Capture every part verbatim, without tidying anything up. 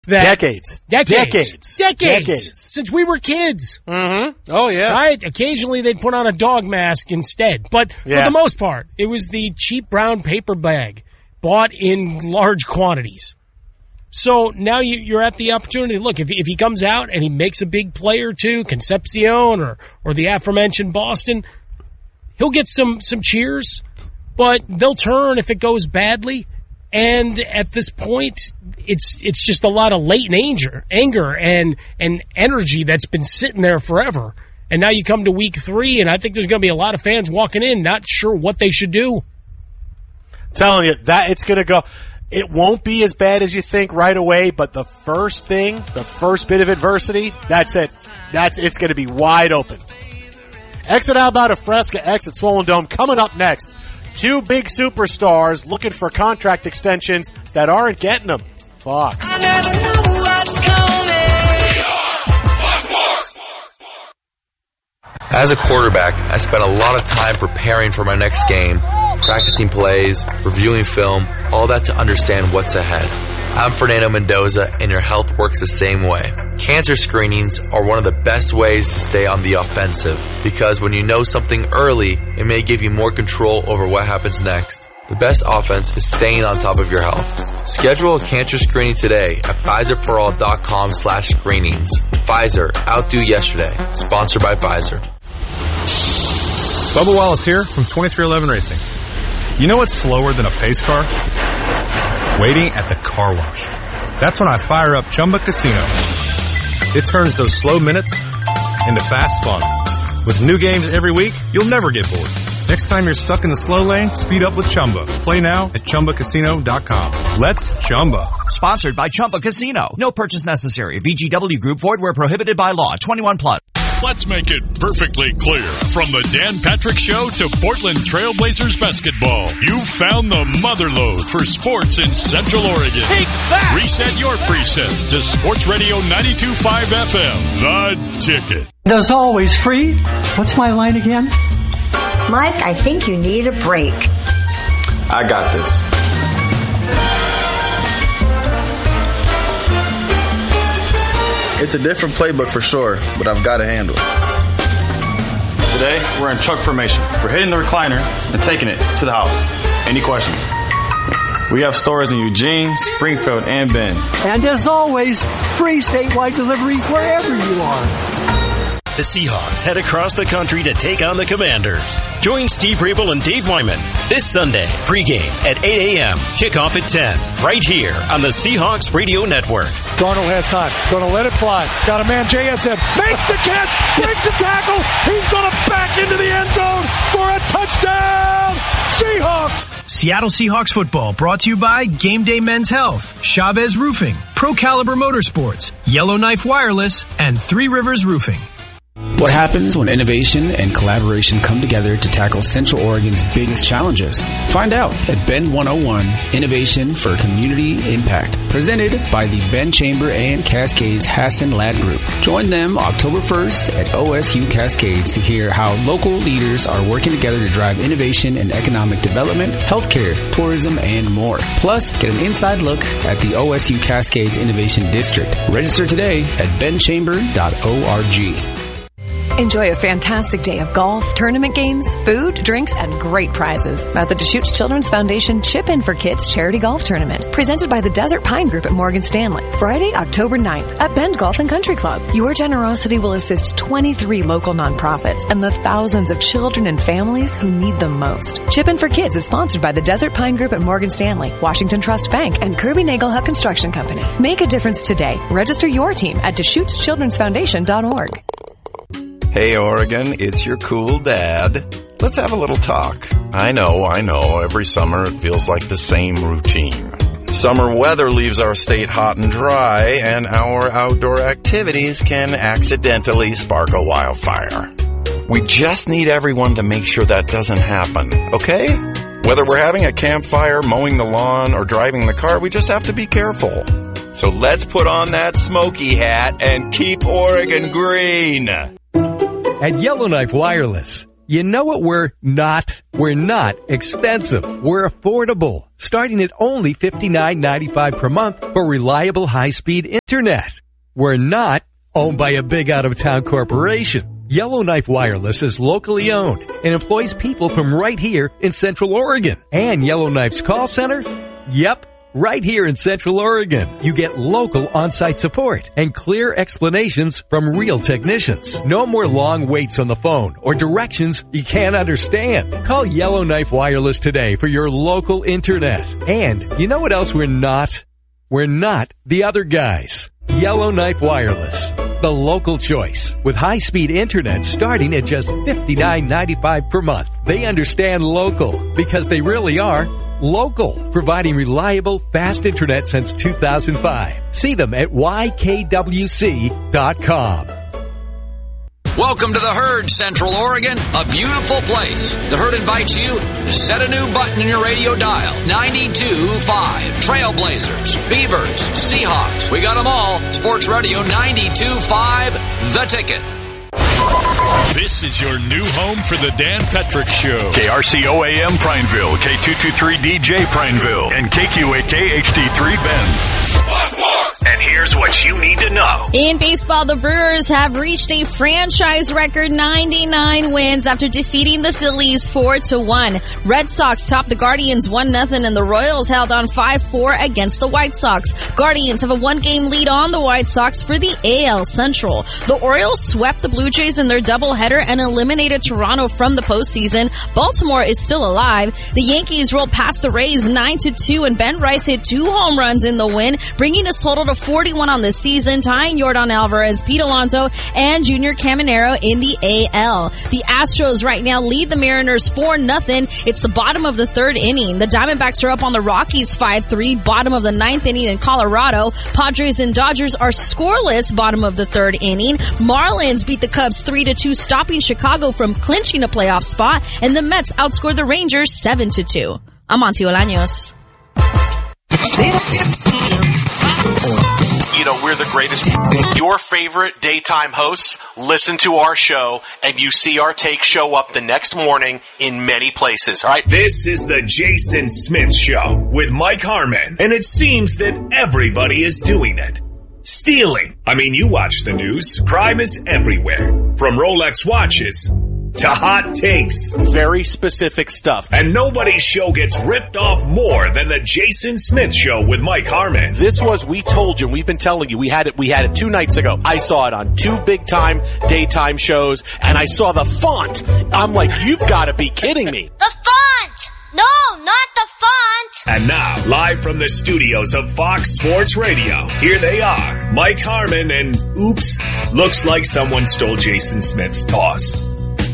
That Decades. Decades. Decades. Decades. Decades. Since we were kids. Mm-hmm. Oh, yeah. Right? Occasionally they'd put on a dog mask instead. But Yeah. for the most part, it was the cheap brown paper bag bought in large quantities. So now you, you're at the opportunity. Look, if, if he comes out and he makes a big play or two, Concepcion or, or the aforementioned Boston, he'll get some, some cheers, but they'll turn if it goes badly. And at this point, it's it's just a lot of latent anger, anger and and energy that's been sitting there forever. And now you come to week three, and I think there's going to be a lot of fans walking in not sure what they should do. Telling you that it's going to go. It won't be as bad as you think right away, but the first thing, the first bit of adversity, that's it. That's it's going to be wide open. Exit Alba to Fresca, exit Swollen Dome. Coming up next, two big superstars looking for contract extensions that aren't getting them. Fox. I never know what's coming. As a quarterback, I spent a lot of time preparing for my next game, practicing plays, reviewing film, all that to understand what's ahead. I'm Fernando Mendoza, and your health works the same way. Cancer screenings are one of the best ways to stay on the offensive, because when you know something early, it may give you more control over what happens next. The best offense is staying on top of your health. Schedule a cancer screening today at Pfizerforall.com slash screenings. Pfizer, outdo yesterday. Sponsored by Pfizer. Bubba Wallace here from twenty-three eleven Racing. You know what's slower than a pace car? Waiting at the car wash. That's when I fire up Chumba Casino. It turns those slow minutes into fast fun. With new games every week, you'll never get bored. Next time you're stuck in the slow lane, speed up with Chumba. Play now at Chumba Casino dot com. Let's Chumba. Sponsored by Chumba Casino. No purchase necessary. V G W Group. Void where prohibited by law. twenty-one plus. Let's make it perfectly clear. From the Dan Patrick Show to Portland Trailblazers basketball, you've found the motherlode for sports in Central Oregon. Take that! Reset your preset to Sports Radio ninety-two point five F M, The Ticket. As always, free. What's my line again? Mike, I think you need a break. I got this. It's a different playbook for sure, but I've got to handle it. Today, we're in chuck formation. We're hitting the recliner and taking it to the house. Any questions? We have stores in Eugene, Springfield, and Bend. And as always, free statewide delivery wherever you are. The Seahawks head across the country to take on the Commanders. Join Steve Rabel and Dave Wyman this Sunday, pregame at eight a.m., kickoff at ten, right here on the Seahawks Radio Network. Darnold has time. Going to let it fly. Got a man, J S N. Makes the catch. Breaks the tackle. He's going to back into the end zone for a touchdown. Seahawks. Seattle Seahawks football brought to you by Game Day Men's Health, Chavez Roofing, Pro Caliber Motorsports, Yellowknife Wireless, and Three Rivers Roofing. What happens when innovation and collaboration come together to tackle Central Oregon's biggest challenges? Find out at Bend one oh one, Innovation for Community Impact, presented by the Bend Chamber and Cascades Hassan Lad Group. Join them October first at O S U Cascades to hear how local leaders are working together to drive innovation and economic development, healthcare, tourism, and more. Plus, get an inside look at the O S U Cascades Innovation District. Register today at bend chamber dot org. Enjoy a fantastic day of golf, tournament games, food, drinks, and great prizes at the Deschutes Children's Foundation Chip In for Kids Charity Golf Tournament, presented by the Desert Pine Group at Morgan Stanley, Friday, October ninth at Bend Golf and Country Club. Your generosity will assist twenty-three local nonprofits and the thousands of children and families who need them most. Chip In for Kids is sponsored by the Desert Pine Group at Morgan Stanley, Washington Trust Bank, and Kirby Nagelhut Construction Company. Make a difference today. Register your team at Deschutes Children's Foundation dot org. Hey Oregon, it's your cool dad. Let's have a little talk. I know, I know, every summer it feels like the same routine. Summer weather leaves our state hot and dry, and our outdoor activities can accidentally spark a wildfire. We just need everyone to make sure that doesn't happen, okay? Whether we're having a campfire, mowing the lawn, or driving the car, we just have to be careful. So let's put on that smoky hat and keep Oregon green. At Yellowknife Wireless, You know what we're not? We're not expensive. We're affordable, starting at only fifty-nine ninety-five per month for reliable high-speed internet. We're not owned by a big out-of-town corporation. Yellowknife Wireless is locally owned and employs people from right here in Central Oregon. And Yellowknife's call center? Yep. Right here in Central Oregon, you get local on-site support and clear explanations from real technicians. No more long waits on the phone or directions you can't understand. Call Yellowknife Wireless today for your local internet. And you know what else we're not? We're not the other guys. Yellowknife Wireless, the local choice, with high-speed internet starting at just fifty-nine ninety-five per month. They understand local because they really are local, providing reliable, fast internet since two thousand five. See them at Y K W C dot com. Welcome to the Herd, Central Oregon, a beautiful place. The Herd invites you to set a new button in your radio dial. ninety-two point five. Trailblazers, Beavers, Seahawks. We got them all. Sports Radio ninety-two point five, The Ticket. This is your new home for the Dan Patrick Show. K R C O A M Prineville, K two twenty-three D J Prineville, and K Q A K H D three Bend. And here's what you need to know. In baseball, the Brewers have reached a franchise record ninety-nine wins after defeating the Phillies four to one. Red Sox topped the Guardians one nothing, and the Royals held on five four against the White Sox. Guardians have a one-game lead on the White Sox for the A L Central. The Orioles swept the Blue Jays in their doubleheader and eliminated Toronto from the postseason. Baltimore is still alive. The Yankees rolled past the Rays nine to two, and Ben Rice hit two home runs in the win, bringing his total to forty-one on the season, tying Yordan Alvarez, Pete Alonso, and Junior Caminero in the A L. The Astros right now lead the Mariners four nothing. It's the bottom of the third inning. The Diamondbacks are up on the Rockies five three, bottom of the ninth inning in Colorado. Padres and Dodgers are scoreless, bottom of the third inning. Marlins beat the Cubs three to two, stopping Chicago from clinching a playoff spot, and the Mets outscored the Rangers seven to two. I'm Monty Olaños. You know, we're the greatest. Your favorite daytime hosts listen to our show, and you see our take show up the next morning in many places, all right? This is the Jason Smith Show with Mike Harmon, and it seems that everybody is doing it. Stealing. I mean, you watch the news. Crime is everywhere. From Rolex watches to hot takes. Very specific stuff. And nobody's show gets ripped off more than the Jason Smith Show with Mike Harmon. This was, we told you, we've been telling you, we had it, we had it two nights ago. I saw it on two big time daytime shows, and I saw the font. I'm like, you've got to be kidding me. The font! No, not the font! And now, live from the studios of Fox Sports Radio, here they are, Mike Harmon and, oops, looks like someone stole Jason Smith's toss.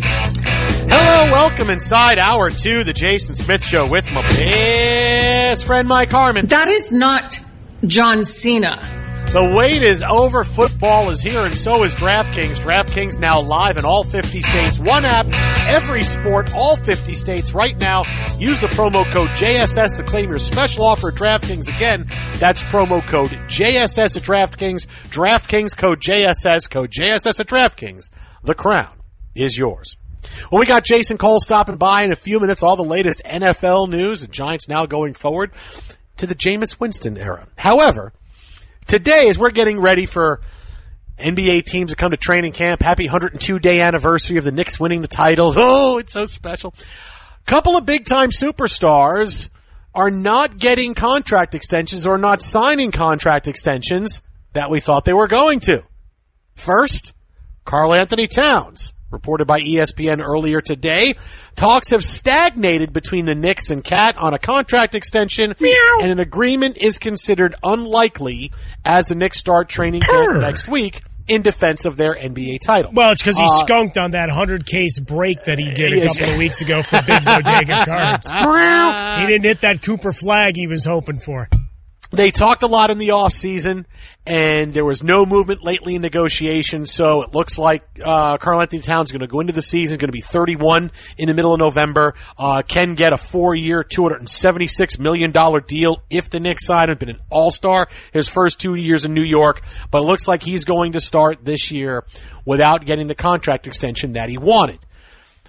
Hello, welcome inside hour two, the Jason Smith Show with my best friend Mike Harmon. That is not John Cena. The wait is over. Football is here, and so is DraftKings. DraftKings now live in all fifty states. One app, every sport, all fifty states right now. Use the promo code J S S to claim your special offer at DraftKings. Again, that's promo code J S S at DraftKings. DraftKings code J S S, code J S S at DraftKings. The crown is yours. Well, we got Jason Cole stopping by in a few minutes. All the latest N F L news. The Giants now going forward to the Jameis Winston era. However, today, as we're getting ready for N B A teams to come to training camp, happy one hundred two day anniversary of the Knicks winning the title. Oh, it's so special. Couple of big-time superstars are not getting contract extensions or not signing contract extensions that we thought they were going to. First, Karl Anthony Towns. Reported by E S P N earlier today, talks have stagnated between the Knicks and Cat on a contract extension, Meow. and an agreement is considered unlikely as the Knicks start training camp next week in defense of their N B A title. Well, it's because he uh, skunked on that one hundred case break that he did a couple of weeks ago for Big Bodega Cards. He didn't hit that Cooper flag he was hoping for. They talked a lot in the offseason, and there was no movement lately in negotiations, so it looks like uh Karl Anthony Towns is going to go into the season, going to be thirty-one in the middle of November, uh can get a four-year, two hundred seventy-six million dollars deal if the Knicks sign him. Been an all-star his first two years in New York, but it looks like he's going to start this year without getting the contract extension that he wanted.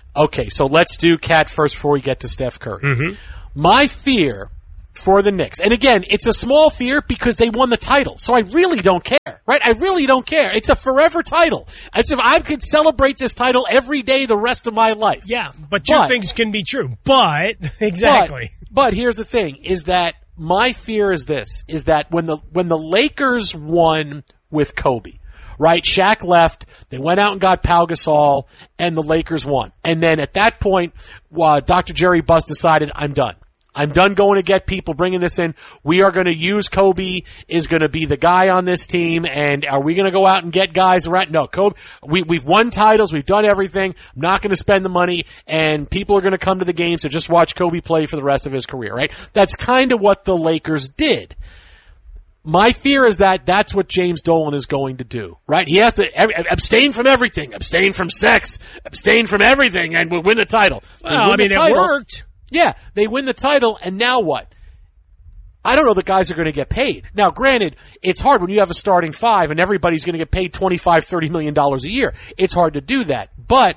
Okay, so let's do Cat first before we get to Steph Curry. Mm-hmm. My fear for the Knicks, and again, it's a small fear because they won the title, so I really don't care, right? I really don't care. It's a forever title. It's if I could celebrate this title every day the rest of my life. Yeah, but two But- things can be true. But, exactly. But, but here's the thing, is that my fear is this, is that when the when the Lakers won with Kobe, right, Shaq left, they went out and got Pau Gasol, and the Lakers won. And then at that point, uh, Doctor Jerry Buss decided, I'm done. I'm done going to get people bringing this in. We are going to use Kobe is going to be the guy on this team. And are we going to go out and get guys around? No, Kobe, we, we've won titles. We've done everything. I'm not going to spend the money, and people are going to come to the games to just watch Kobe play for the rest of his career, right? That's kind of what the Lakers did. My fear is that that's what James Dolan is going to do, right? He has to every, abstain from everything, abstain from sex, abstain from everything, and we'll win the title. They Well, win I mean, the it title. worked. Yeah, they win the title, and now what? I don't know the guys are going to get paid. Now, granted, it's hard when you have a starting five and everybody's going to get paid twenty-five, thirty million dollars a year. It's hard to do that. But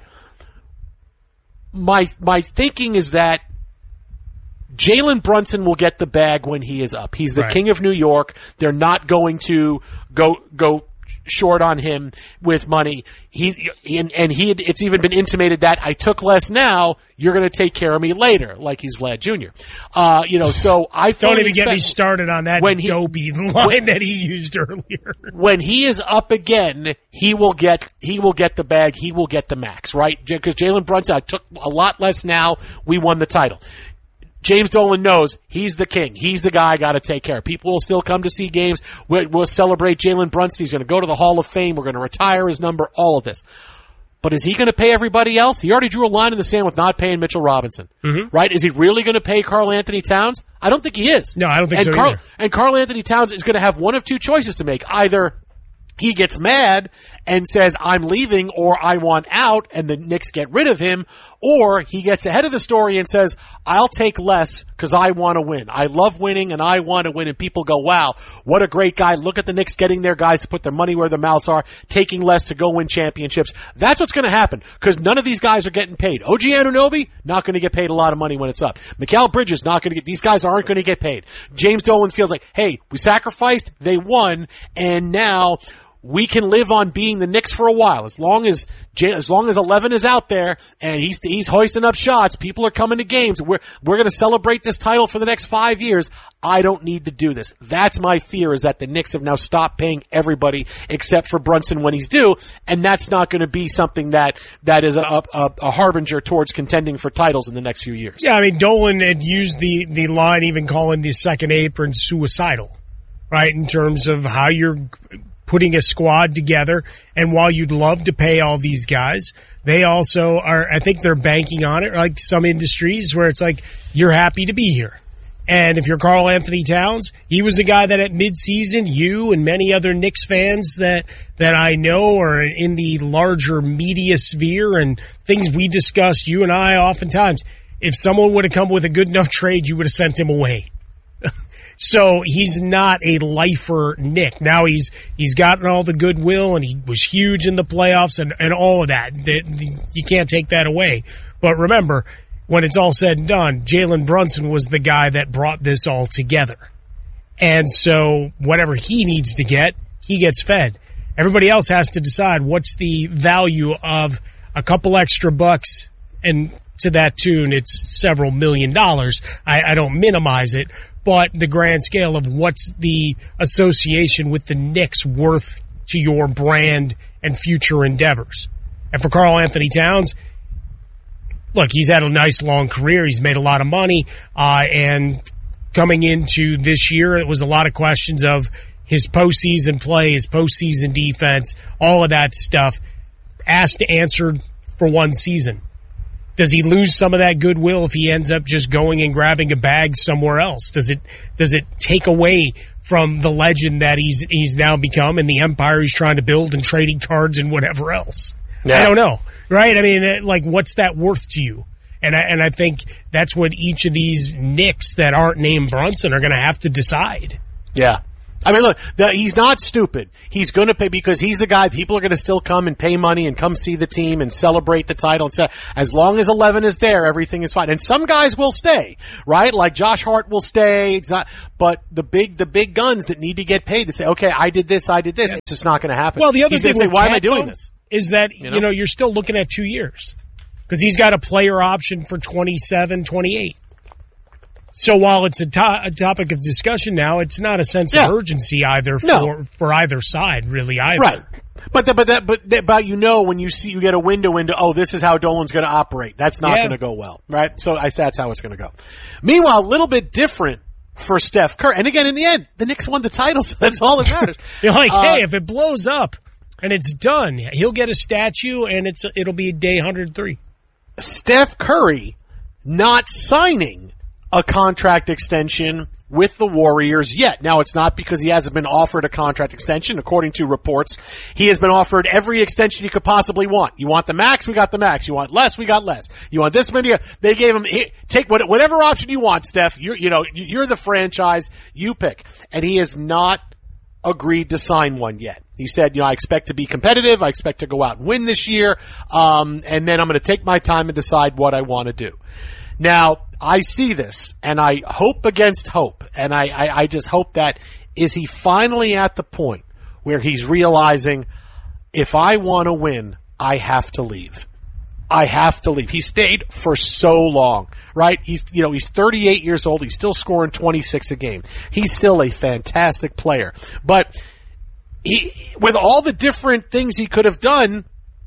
my my thinking is that Jalen Brunson will get the bag when he is up. He's the Right. king of New York. They're not going to go go short on him with money. He and, and he had, it's even been intimated that I took less now, you're going to take care of me later, like he's Vlad Junior Uh, you know, so I Don't fully even get me expect- started on that when he- dopey line that he used earlier. when he is up again, he will get he will get the bag. He will get the max, right? Because Jalen Brunson, I took a lot less now. We won the title. James Dolan knows he's the king. He's the guy I got to take care of. People will still come to see games. We'll, we'll celebrate Jalen Brunson. He's going to go to the Hall of Fame. We're going to retire his number. All of this. But is he going to pay everybody else? He already drew a line in the sand with not paying Mitchell Robinson, Mm-hmm. right? Is he really going to pay Karl Anthony Towns? I don't think he is. No, I don't think and so Karl, either. And Karl Anthony Towns is going to have one of two choices to make. Either he gets mad and says, I'm leaving, or I want out, and the Knicks get rid of him, or he gets ahead of the story and says, I'll take less because I want to win. I love winning and I want to win, and people go, wow, what a great guy. Look at the Knicks getting their guys to put their money where their mouths are, taking less to go win championships. That's what's going to happen because none of these guys are getting paid. O G Anunoby, not going to get paid a lot of money when it's up. Mikal Bridges, not going to get, these guys aren't going to get paid. James Dolan feels like, hey, we sacrificed, they won, and now we can live on being the Knicks for a while. As long as as long as eleven is out there and he's he's hoisting up shots, people are coming to games. We're we're going to celebrate this title for the next five years. I don't need to do this. That's my fear, is that the Knicks have now stopped paying everybody except for Brunson when he's due, and that's not going to be something that that is a, a, a harbinger towards contending for titles in the next few years. Yeah, I mean, Dolan had used the, the line even calling the second apron suicidal, right, in terms of how you're putting a squad together. And while you'd love to pay all these guys, they also are, I think they're banking on it, like some industries where it's like, you're happy to be here. And if you're Karl Anthony Towns, he was a guy that at midseason, you and many other Knicks fans that, that I know are in the larger media sphere and things we discuss, you and I oftentimes, if someone would have come with a good enough trade, you would have sent him away. So he's not a lifer Knick. Now he's he's gotten all the goodwill, and he was huge in the playoffs and, and all of that. The, the, you can't take that away. But remember, when it's all said and done, Jalen Brunson was the guy that brought this all together. And so whatever he needs to get, he gets fed. Everybody else has to decide what's the value of a couple extra bucks, and to that tune, it's several million dollars. I, I don't minimize it, but the grand scale of what's the association with the Knicks worth to your brand and future endeavors. And for Karl Anthony Towns, look, he's had a nice long career. He's made a lot of money, uh, and coming into this year, it was a lot of questions of his postseason play, his postseason defense, all of that stuff, asked to answer for one season. Does he lose some of that goodwill if he ends up just going and grabbing a bag somewhere else? Does it does it take away from the legend that he's he's now become and the empire he's trying to build and trading cards and whatever else? Yeah. I don't know, right? I mean, like, what's that worth to you? And I, and I think that's what each of these Knicks that aren't named Brunson are going to have to decide. Yeah. I mean, look, the, he's not stupid. He's going to pay because he's the guy. People are going to still come and pay money and come see the team and celebrate the title. And say, as long as eleven is there, everything is fine. And some guys will stay, right? Like Josh Hart will stay. It's not, but the big, the big guns that need to get paid to say, okay, I did this, I did this. It's just not going to happen. Well, the other he's thing, say, with why am I Cat, doing though, this? Is that You know? you know you're still looking at two years because he's got a player option for twenty-seven, twenty-eight. So while it's a, to- a topic of discussion now, it's not a sense Yeah. of urgency either for No. for either side, really. Either. Right. But the, but that but that, but you know when you see you get a window into oh this is how Dolan's going to operate. That's not Yeah. going to go well, right? So I that's how it's going to go. Meanwhile, a little bit different for Steph Curry. And again, in the end, the Knicks won the title, so that's all that matters. You're like, Uh, hey, if it blows up and it's done, he'll get a statue and it's it'll be day one hundred three. Steph Curry not signing a contract extension with the Warriors yet. Now, it's not because he hasn't been offered a contract extension. According to reports, he has been offered every extension you could possibly want. You want the max? We got the max. You want less? We got less. You want this many? They gave him, take whatever option you want, Steph. You're, you know, you're the franchise. You pick. And he has not agreed to sign one yet. He said, you know, I expect to be competitive. I expect to go out and win this year. Um, and then I'm going to take my time and decide what I want to do. Now, I see this, and I hope against hope, and I, I, I just hope that is he finally at the point where he's realizing if I want to win, I have to leave. I have to leave. He stayed for so long, right? He's, you know, he's thirty-eight years old. He's still scoring twenty-six a game. He's still a fantastic player. But he, with all the different things he could have done,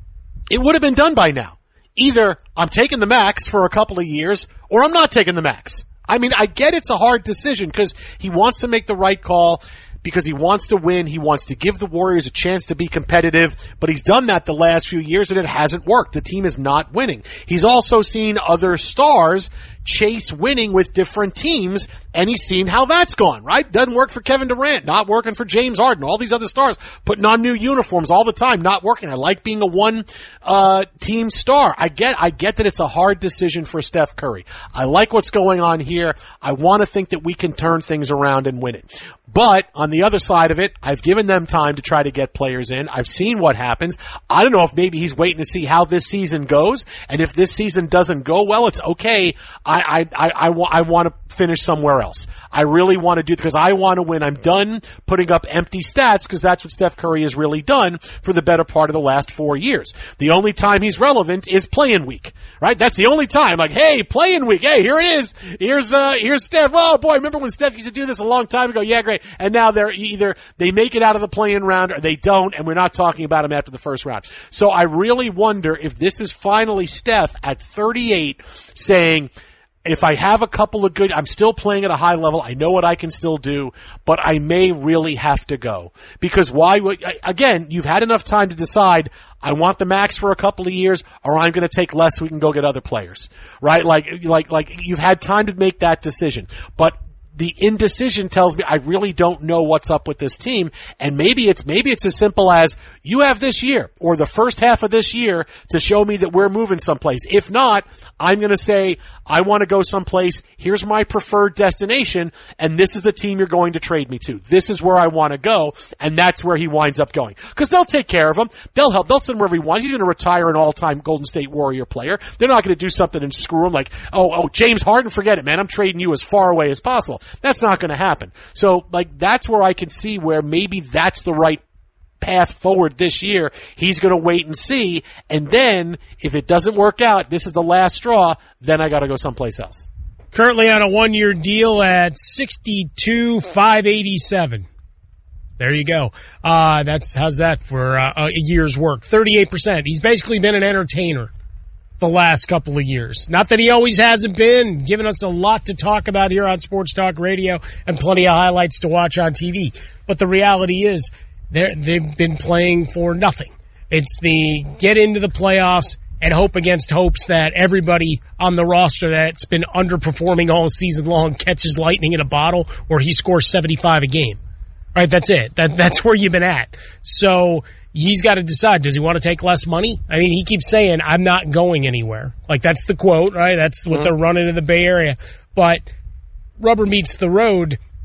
it would have been done by now. Either I'm taking the max for a couple of years or I'm not taking the max. I mean, I get it's a hard decision because he wants to make the right call because he wants to win. He wants to give the Warriors a chance to be competitive, but he's done that the last few years and it hasn't worked. The team is not winning. He's also seen other stars chase winning with different teams, and he's seen how that's gone, right? Doesn't work for Kevin Durant, not working for James Harden, all these other stars putting on new uniforms all the time, not working. I like being a one, uh, team star. I get, I get that it's a hard decision for Steph Curry. I like what's going on here. I want to think that we can turn things around and win it. But on the other side of it, I've given them time to try to get players in. I've seen what happens. I don't know if maybe he's waiting to see how this season goes. And if this season doesn't go well, it's okay. I, I, I, I, wa- I want to finish somewhere else. I really want to do it because I want to win. I'm done putting up empty stats because that's what Steph Curry has really done for the better part of the last four years. The only time he's relevant is play-in week, right? That's the only time. Like, hey, play-in week. Hey, here it is. Here's, uh, here's Steph. Oh boy, remember when Steph used to do this a long time ago? Yeah, great. And now they're either, they make it out of the play-in round or they don't, and we're not talking about him after the first round. So I really wonder if this is finally Steph at thirty-eight saying, if I have a couple of good, I'm still playing at a high level. I know what I can still do, but I may really have to go. Because why would, again, you've had enough time to decide, I want the max for a couple of years, or I'm going to take less so we can go get other players. Right? Like, like, like, you've had time to make that decision. But the indecision tells me I really don't know what's up with this team, and maybe it's maybe it's as simple as you have this year or the first half of this year to show me that we're moving someplace. If not, I'm going to say I want to go someplace. Here's my preferred destination, and this is the team you're going to trade me to. This is where I want to go, and that's where he winds up going. Because they'll take care of him. They'll help. They'll send him wherever he wants. He's going to retire an all-time Golden State Warrior player. They're not going to do something and screw him like, oh, oh, James Harden, forget it, man. I'm trading you as far away as possible. That's not going to happen. So, like, that's where I can see where maybe that's the right path forward this year. He's going to wait and see, and then if it doesn't work out, this is the last straw, then I got to go someplace else. Currently on a one-year deal at sixty-two five eighty-seven. There you go. Uh, that's how's that for uh, a year's work? thirty-eight percent. He's basically been an entertainer the last couple of years. Not that he always hasn't been, giving us a lot to talk about here on Sports Talk Radio and plenty of highlights to watch on T V. But the reality is they're, they've been playing for nothing. It's the get into the playoffs and hope against hopes that everybody on the roster that's been underperforming all season long catches lightning in a bottle or he scores seventy-five a game. Right, that's it. That That's where you've been at. So he's got to decide, does he want to take less money? I mean, he keeps saying, I'm not going anywhere. Like, that's the quote, right? That's what mm-hmm. they're running in the Bay Area. But rubber meets the road,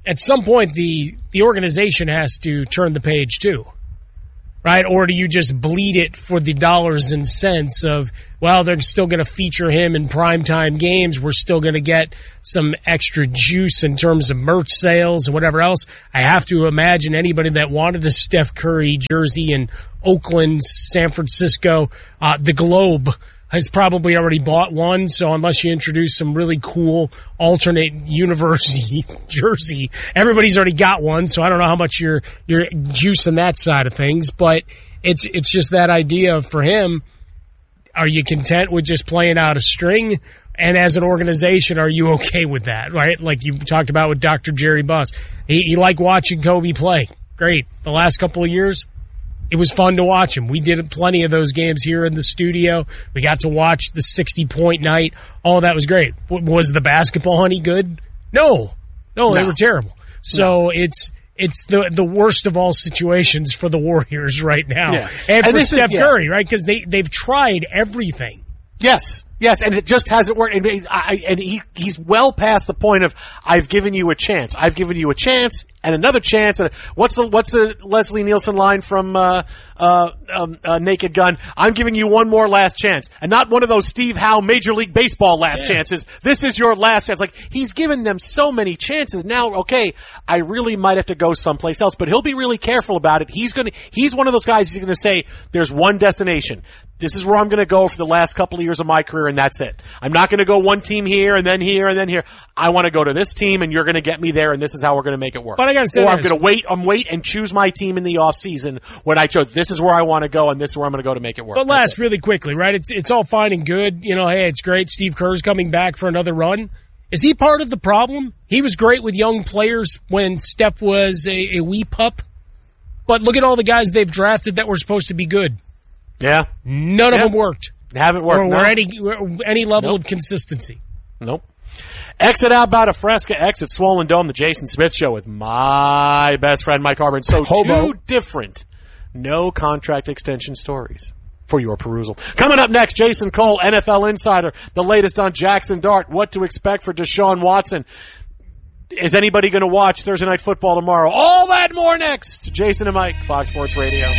at some point the the organization has to turn the page too, right? Or do you just bleed it for the dollars and cents of, well, they're still going to feature him in primetime games. We're still going to get some extra juice in terms of merch sales and whatever else. I have to imagine anybody that wanted a Steph Curry jersey in Oakland, San Francisco, uh, the Globe has probably already bought one. So unless you introduce some really cool alternate universe jersey, everybody's already got one. So I don't know how much you're, you're juicing that side of things, but it's, it's just that idea of, for him, are you content with just playing out a string? And as an organization, are you okay with that, right? Like you talked about with Doctor Jerry Buss. He, he liked watching Kobe play. Great. The last couple of years, it was fun to watch him. We did plenty of those games here in the studio. We got to watch the sixty-point night. All that was great. Was the basketball any good? No. No, they no. were terrible. So no. it's it's the the worst of all situations for the Warriors right now. Yeah. And, and for Steph is, yeah. Curry, right? Because they, they've tried everything. Yes. Yes, and it just hasn't worked. And, I, and he he's well past the point of, I've given you a chance. I've given you a chance and another chance. And what's the what's the Leslie Nielsen line from uh, uh, um, uh, Naked Gun? I'm giving you one more last chance, and not one of those Steve Howe Major League Baseball last yeah. chances. This is your last chance. Like, he's given them so many chances now. Okay, I really might have to go someplace else, but he'll be really careful about it. He's gonna he's one of those guys. He's going to say, "There's one destination. This is where I'm going to go for the last couple of years of my career, and that's it. I'm not going to go one team here and then here and then here. I want to go to this team, and you're going to get me there, and this is how we're going to make it work." But I got to say, or I'm going to wait, I'm wait and choose my team in the off season when I chose. This is where I want to go, and this is where I'm going to go to make it work. But last, really quickly, right? It's it's all fine and good. You know, hey, it's great. Steve Kerr's coming back for another run. Is he part of the problem? He was great with young players when Steph was a, a wee pup. But look at all the guys they've drafted that were supposed to be good. Yeah. None yeah. of them worked. They haven't worked. Or no. were any, any level nope. of consistency. Nope. Exit Outbound of Fresca, exit Swollen Dome, the Jason Smith Show with my best friend, Mike Harmon. So Hobo. two different no contract extension stories for your perusal. Coming up next, Jason Cole, N F L Insider, the latest on Jackson Dart, what to expect for Deshaun Watson. Is anybody going to watch Thursday Night Football tomorrow? All that more next. Jason and Mike, Fox Sports Radio.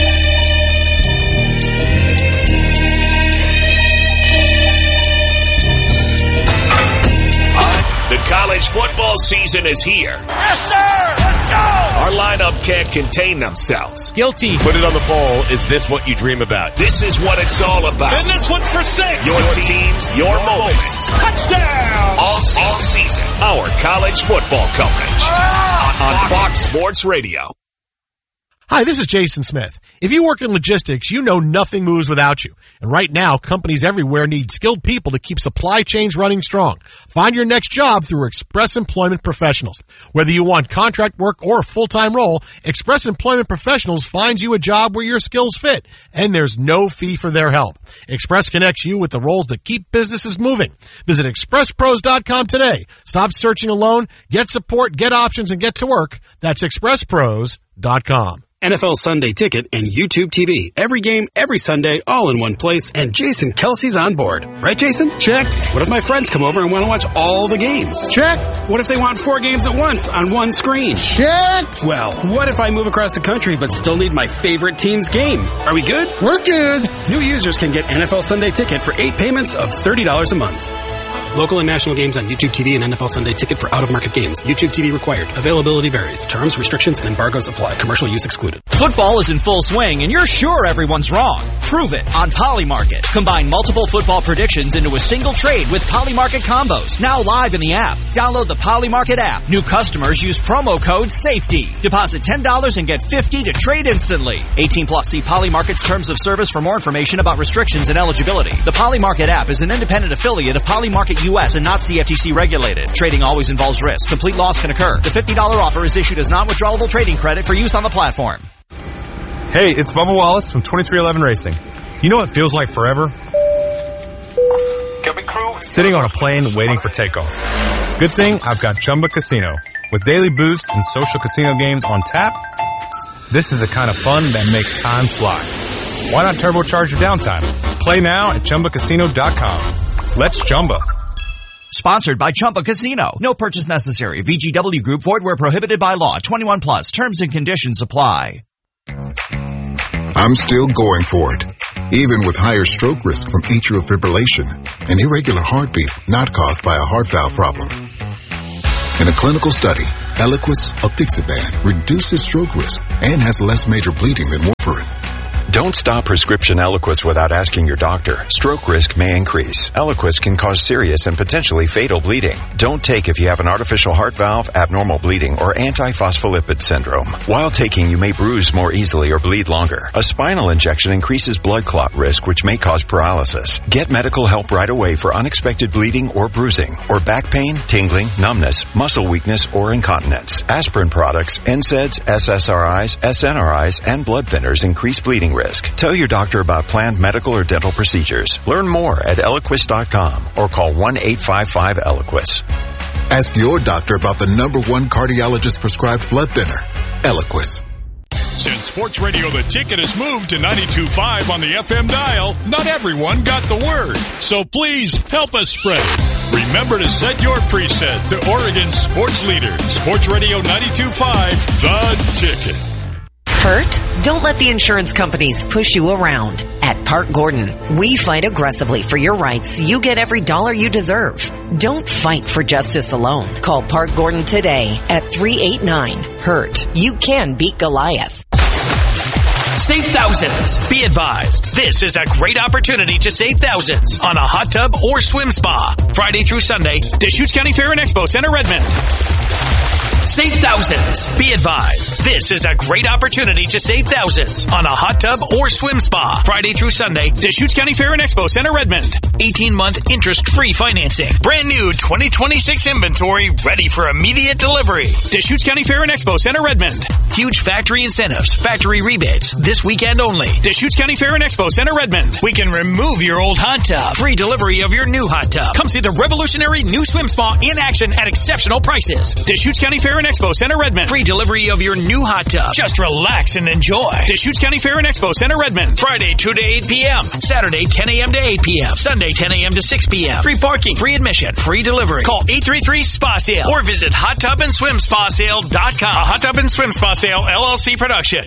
The college football season is here. Yes, sir! Let's go! Our lineup can't contain themselves. Guilty. Put it on the poll. Is this what you dream about? This is what it's all about. And this one's for six. Your teams, your moments. Touchdown! All season. All season. Our college football coverage. Ah, on Fox Sports Radio. Hi, this is Jason Smith. If you work in logistics, you know nothing moves without you. And right now, companies everywhere need skilled people to keep supply chains running strong. Find your next job through Express Employment Professionals. Whether you want contract work or a full-time role, Express Employment Professionals finds you a job where your skills fit, and there's no fee for their help. Express connects you with the roles that keep businesses moving. Visit express pros dot com today. Stop searching alone, get support, get options, and get to work. That's express pros dot com. N F L Sunday Ticket and YouTube T V. Every game, every Sunday, all in one place, and Jason Kelsey's on board. Right, Jason? Check. What if my friends come over and want to watch all the games? Check. What if they want four games at once on one screen? Check. Well, what if I move across the country but still need my favorite team's game? Are we good? We're good. New users can get N F L Sunday Ticket for eight payments of thirty dollars a month. Local and national games on YouTube T V and N F L Sunday Ticket for out-of-market games. YouTube T V required. Availability varies. Terms, restrictions, and embargoes apply. Commercial use excluded. Football is in full swing, and you're sure everyone's wrong. Prove it on Polymarket. Combine multiple football predictions into a single trade with Polymarket combos. Now live in the app. Download the Polymarket app. New customers use promo code SAFETY. Deposit ten dollars and get fifty dollars to trade instantly. eighteen plus. See Polymarket's terms of service for more information about restrictions and eligibility. The Polymarket app is an independent affiliate of Polymarket U S and not C F T C regulated. Trading always involves risk. Complete loss can occur. The fifty dollars offer is issued as non-withdrawable trading credit for use on the platform. Hey, it's Bubba Wallace from twenty-three eleven Racing. You know what feels like forever? Sitting on a plane waiting for takeoff. Good thing I've got Chumba Casino. With daily boost and social casino games on tap, this is the kind of fun that makes time fly. Why not turbocharge your downtime? Play now at Chumba Casino dot com. Let's Chumba. Sponsored by Chumba Casino. No purchase necessary. V G W Group. Void where prohibited by law. twenty-one plus. Terms and conditions apply. I'm still going for it, even with higher stroke risk from atrial fibrillation, an irregular heartbeat not caused by a heart valve problem. In a clinical study, Eliquis apixaban reduces stroke risk and has less major bleeding than warfarin. Don't stop prescription Eliquis without asking your doctor. Stroke risk may increase. Eliquis can cause serious and potentially fatal bleeding. Don't take if you have an artificial heart valve, abnormal bleeding, or antiphospholipid syndrome. While taking, you may bruise more easily or bleed longer. A spinal injection increases blood clot risk, which may cause paralysis. Get medical help right away for unexpected bleeding or bruising, or back pain, tingling, numbness, muscle weakness, or incontinence. Aspirin products, N SAIDs, S S R Is, S N R Is, and blood thinners increase bleeding risk. Tell your doctor about planned medical or dental procedures. Learn more at Eliquis dot com or call one eight five five Eliquis. Ask your doctor about the number one cardiologist prescribed blood thinner, Eliquis. Since Sports Radio The Ticket has moved to ninety-two point five on the F M dial, not everyone got the word. So please help us spread it. Remember to set your preset to Oregon's sports leader, Sports Radio ninety-two point five, The Ticket. Hurt? Don't let the insurance companies push you around. At Park Gordon, we fight aggressively for your rights so you get every dollar you deserve. Don't fight for justice alone. Call Park Gordon today at three eight nine, hurt. You can beat Goliath. Save thousands. Be advised, this is a great opportunity to save thousands on a hot tub or swim spa. Friday through Sunday, Deschutes County Fair and Expo Center, Redmond. Save thousands. Be advised, this is a great opportunity to save thousands on a hot tub or swim spa. Friday through Sunday, Deschutes County Fair and Expo Center, Redmond. eighteen-month interest-free financing. Brand new twenty twenty-six inventory ready for immediate delivery. Deschutes County Fair and Expo Center, Redmond. Huge factory incentives, factory rebates, this weekend only. Deschutes County Fair and Expo Center, Redmond. We can remove your old hot tub. Free delivery of your new hot tub. Come see the revolutionary new swim spa in action at exceptional prices. Deschutes County Fair and Expo Center, Redmond. Free delivery of your new hot tub. Just relax and enjoy. Deschutes County Fair and Expo Center, Redmond. Friday two to eight p.m. Saturday ten a.m. to eight p.m. Sunday ten a.m. to six p.m. Free parking, free admission, free delivery. Call eight three three S P A Sale or visit hot tub and swim spa sale dot com. A Hot Tub and Swim Spa Sale L L C production.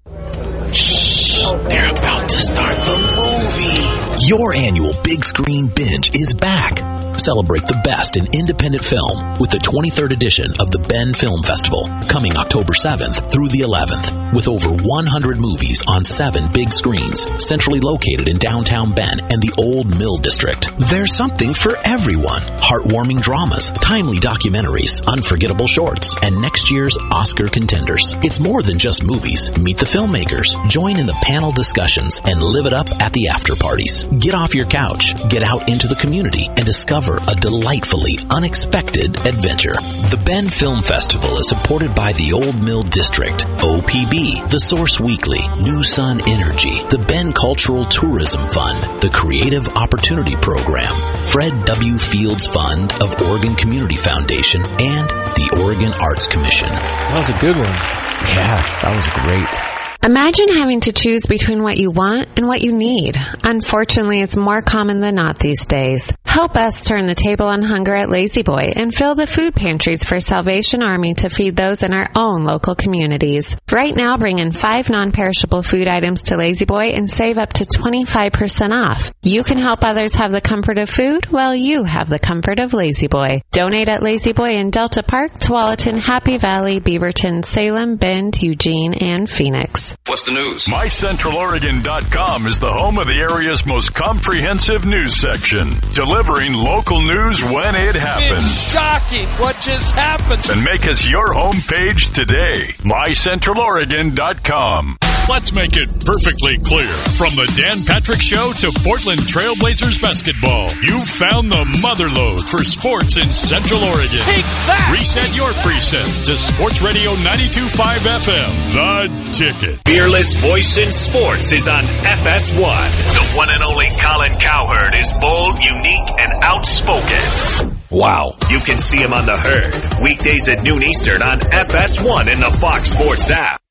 Shh, they're about to start the movie. Your annual big screen binge is back. Celebrate the best in independent film with the twenty-third edition of the Bend Film Festival, coming October seventh through the eleventh, with over one hundred movies on seven big screens, centrally located in downtown Bend and the Old Mill District. There's something for everyone. Heartwarming dramas, timely documentaries, unforgettable shorts, and next year's Oscar contenders. It's more than just movies. Meet the filmmakers, join in the panel discussions, and live it up at the after parties. Get off your couch, get out into the community, and discover a delightfully unexpected adventure. The Bend Film Festival is supported by the Old Mill District, O P B, The Source Weekly, New Sun Energy, the Bend Cultural Tourism Fund, the Creative Opportunity Program, Fred W. Fields Fund of Oregon Community Foundation, and the Oregon Arts Commission. That was a good one. Yeah, that was great. Imagine having to choose between what you want and what you need. Unfortunately, it's more common than not these days. Help us turn the table on hunger at Lazy Boy and fill the food pantries for Salvation Army to feed those in our own local communities. Right now, bring in five non-perishable food items to Lazy Boy and save up to twenty-five percent off. You can help others have the comfort of food while you have the comfort of Lazy Boy. Donate at Lazy Boy in Delta Park, Tualatin, Happy Valley, Beaverton, Salem, Bend, Eugene, and Phoenix. What's the news? My Central Oregon dot com is the home of the area's most comprehensive news section, delivering local news when it happens. It's shocking what just happened. And make us your homepage today. My Central Oregon dot com. Let's make it perfectly clear. From the Dan Patrick Show to Portland Trailblazers basketball, you found the motherlode for sports in Central Oregon. Take that! Reset your preset to Sports Radio ninety-two point five F M, The Ticket. Fearless voice in sports is on F S one. The one and only Colin Cowherd is bold, unique, and outspoken. Wow. You can see him on The Herd, weekdays at noon Eastern on F S one in the Fox Sports app.